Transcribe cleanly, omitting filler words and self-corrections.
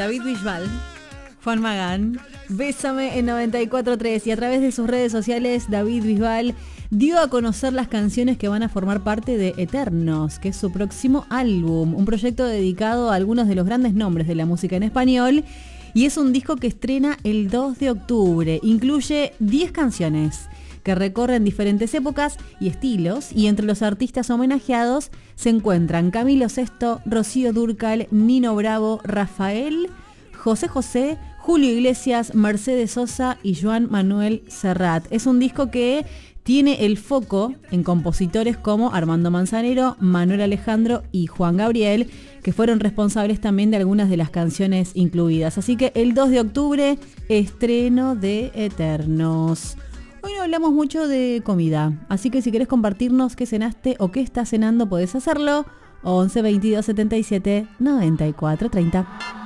David Bisbal, Juan Magán, Bésame en 94.3, y a través de sus redes sociales David Bisbal dio a conocer las canciones que van a formar parte de Eternos, que es su próximo álbum, un proyecto dedicado a algunos de los grandes nombres de la música en español, y es un disco que estrena el 2 de octubre. Incluye 10 canciones que recorren diferentes épocas y estilos, y entre los artistas homenajeados se encuentran Camilo Sesto, Rocío Dúrcal, Nino Bravo, Rafael, José José, Julio Iglesias, Mercedes Sosa y Joan Manuel Serrat. Es un disco que tiene el foco en compositores como Armando Manzanero, Manuel Alejandro y Juan Gabriel, que fueron responsables también de algunas de las canciones incluidas. Así que el 2 de octubre, estreno de Eternos. Hoy no hablamos mucho de comida, así que si querés compartirnos qué cenaste o qué estás cenando, podés hacerlo. 11 22 77 94 30.